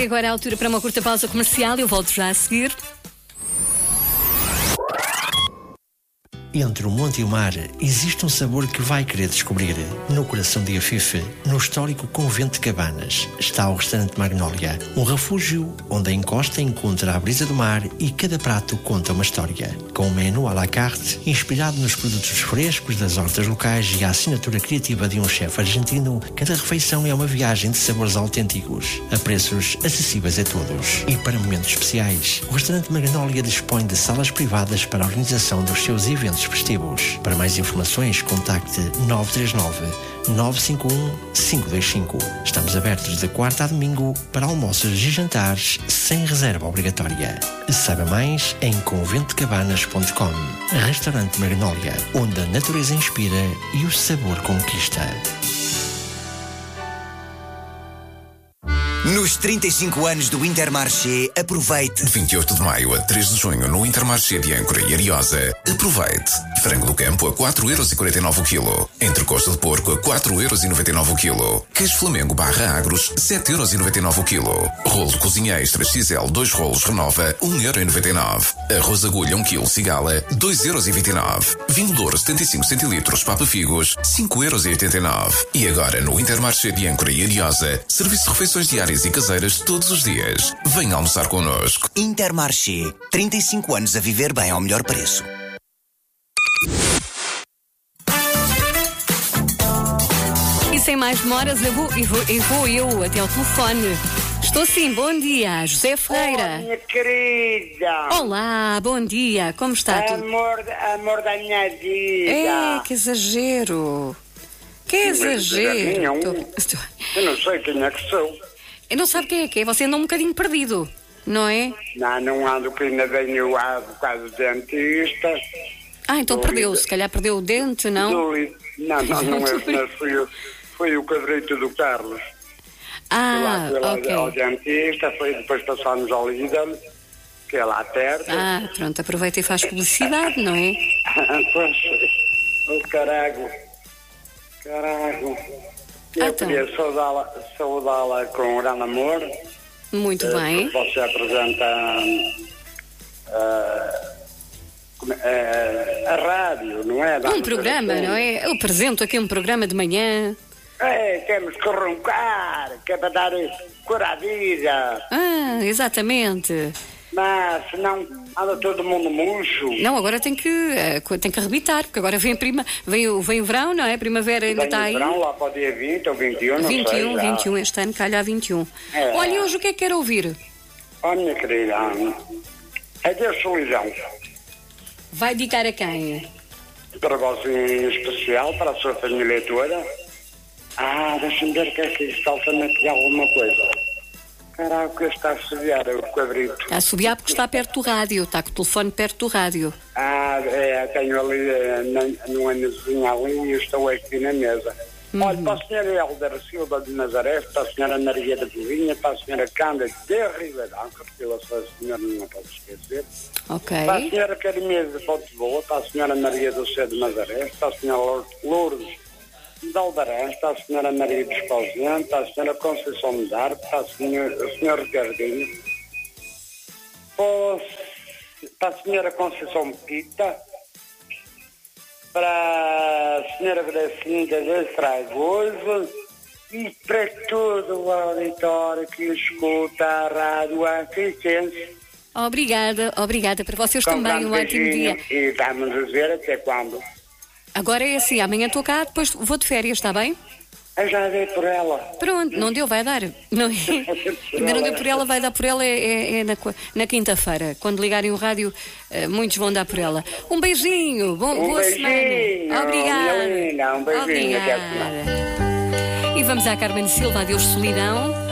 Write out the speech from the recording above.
agora a altura para uma curta pausa comercial. Eu volto já a seguir. Entre o monte e o mar, existe um sabor que vai querer descobrir. No coração de Afife, no histórico Convento de Cabanas, está o restaurante Magnólia, um refúgio onde a encosta encontra a brisa do mar e cada prato conta uma história. Com um menu à la carte, inspirado nos produtos frescos das hortas locais e a assinatura criativa de um chefe argentino, cada refeição é uma viagem de sabores autênticos, a preços acessíveis a todos. E para momentos especiais, o restaurante Magnólia dispõe de salas privadas para a organização dos seus eventos festivos. Para mais informações, contacte 939-951-525. Estamos abertos de quarta a domingo para almoços e jantares sem reserva obrigatória. Saiba mais em conventocabanas.com. Restaurante Magnólia, onde a natureza inspira e o sabor conquista. Nos 35 anos do Intermarché, aproveite. De 28 de maio a 3 de junho no Intermarché de Âncora e Ariosa, aproveite. Frango do campo a 4,49€ o quilo. Entrecosta de porco a 4,99€ o quilo. Queijo Flamengo barra Agros, 7,99€ o quilo. Rolo de cozinha extra XL 2 rolos Renova, 1,99€. Arroz agulha 1 kg Cigala, 2,29€. Vinho Douro 75 centilitros Papa Figos, 5,89€. E agora no Intermarché de Âncora e Ariosa, serviço de refeições diárias e caseiras todos os dias. Venha almoçar connosco. Intermarché, 35 anos a viver bem ao melhor preço. E sem mais demoras, eu vou até ao telefone. Estou sim, bom dia, José Ferreira. Oh, minha querida. Olá, bom dia, como está tudo? Amor da minha vida. Que exagero. Que exagero. Eu não sei quem é que sou. Eu não sabe quem é que é, você anda um bocadinho perdido, não é? Não ando, que ainda venho há bocado de dentista. Então perdeu, se calhar perdeu o dente, não? Não é, mas foi o cabrito do Carlos. Ok. Ao dentista, depois passámos ao Lidl, que é lá perto. Pronto, aproveita e faz publicidade, não é? Pois, carago. Eu queria saudá-la com grande amor. Muito bem. Você apresenta a rádio, não é? Um programa, não é? Eu apresento aqui um programa de manhã. Temos que roncar, que é para dar cor à vida. Exatamente. Mas senão anda todo mundo murcho. Não, agora tem que arrebitar, porque agora vem o verão, não é? A primavera ainda está aí. Vem o verão lá para o dia 20 ou 21, não 21, este ano calha a 21. Olha, e hoje o que é que quer ouvir? Minha querida, é Deus solidão. Vai dedicar a quem? Para você em especial, para a sua família toda. Deixa-me ver que é que falta-me aqui alguma coisa. Caraca, está a assobiar o cabrito. Está a assobiar porque está perto do rádio, está com o telefone perto do rádio. Tenho ali numa mesinha ali e estou aqui na mesa. Olha, para a senhora Helder Silva de Nazaré, para a senhora Maria da Vilinha, para a senhora Cândida de Ribeirão, que eu essa senhora não posso esquecer. Ok. Para a senhora Carimesa de Ponte Boa, para a senhora Maria do Céu de Nazaré, para a senhora Lourdes de Albarães, para a senhora Maria dos Pausentes, para a senhora Conceição Medar, para o senhor Ricardinho, para a senhora Conceição Mequita, para a senhora Gracinda de Fragoso e para todo o auditório que escuta a rádio Aquicense. Obrigada para vocês também, um ótimo dia. E vamos a ver até quando. Agora é assim, amanhã estou cá, depois vou de férias, está bem? Eu já dei por ela. Pronto, não deu, vai dar. Não, ainda não deu por ela, vai dar por ela na quinta-feira. Quando ligarem o rádio, muitos vão dar por ela. Um beijinho, boa semana. Obrigada. Um beijinho, até a semana. E vamos à Carmen Silva, adeus solidão.